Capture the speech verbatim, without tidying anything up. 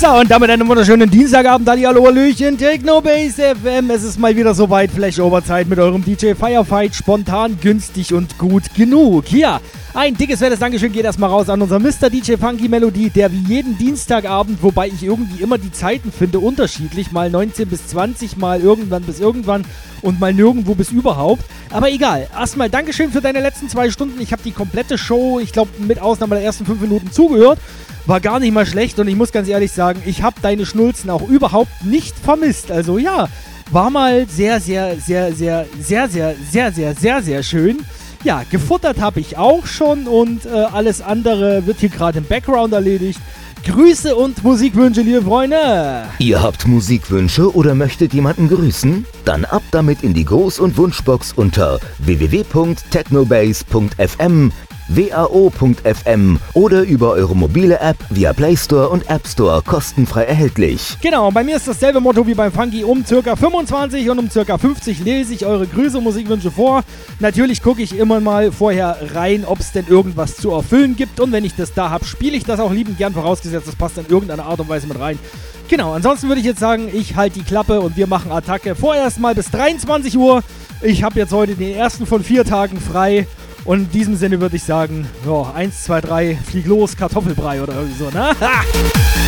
So, und damit einen wunderschönen Dienstagabend, Ali, hallo, hallöchen, Technobase F M. Es ist mal wieder soweit, Flash-Over-Zeit mit eurem D J Firefight, spontan, günstig und gut genug. Ja, ein dickes, fettes Dankeschön geht erstmal raus an unseren Mister D J Funky Melody, der wie jeden Dienstagabend, wobei ich irgendwie immer die Zeiten finde, unterschiedlich, mal neunzehn bis zwanzig, mal irgendwann bis irgendwann und mal nirgendwo bis überhaupt. Aber egal, erstmal Dankeschön für deine letzten zwei Stunden. Ich habe die komplette Show, ich glaube mit Ausnahme der ersten fünf Minuten zugehört. War gar nicht mal schlecht und ich muss ganz ehrlich sagen, ich habe deine Schnulzen auch überhaupt nicht vermisst. Also ja, war mal sehr, sehr, sehr, sehr, sehr, sehr, sehr, sehr, sehr, sehr schön. Ja, gefuttert habe ich auch schon und äh, alles andere wird hier gerade im Background erledigt. Grüße und Musikwünsche, liebe Freunde. Ihr habt Musikwünsche oder möchtet jemanden grüßen? Dann ab damit in die Groß- und Wunschbox unter w w w punkt technobase punkt f m, w a o punkt f m oder über eure mobile App via Play Store und App Store kostenfrei erhältlich. Genau, bei mir ist dasselbe Motto wie beim Funky. Um circa fünfundzwanzig und um circa fünfzig lese ich eure Grüße und Musikwünsche vor. Natürlich gucke ich immer mal vorher rein, ob es denn irgendwas zu erfüllen gibt. Und wenn ich das da habe, spiele ich das auch liebend gern, vorausgesetzt, das passt in irgendeiner Art und Weise mit rein. Genau, ansonsten würde ich jetzt sagen, ich halte die Klappe und wir machen Attacke. Vorerst mal bis dreiundzwanzig Uhr. Ich habe jetzt heute den ersten von vier Tagen frei. Und in diesem Sinne würde ich sagen, ja, eins, zwei, drei, flieg los, Kartoffelbrei oder irgendwie so, ne? Ha!